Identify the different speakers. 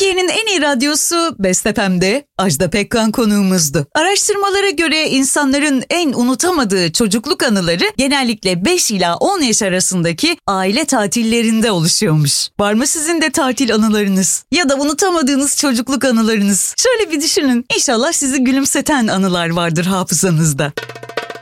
Speaker 1: Türkiye'nin en iyi radyosu Best FM'de Ajda Pekkan konuğumuzdu. Araştırmalara göre insanların en unutamadığı çocukluk anıları genellikle 5 ila 10 yaş arasındaki aile tatillerinde oluşuyormuş. Var mı sizin de tatil anılarınız? Ya da unutamadığınız çocukluk anılarınız? Şöyle bir düşünün. İnşallah sizi gülümseten anılar vardır hafızanızda.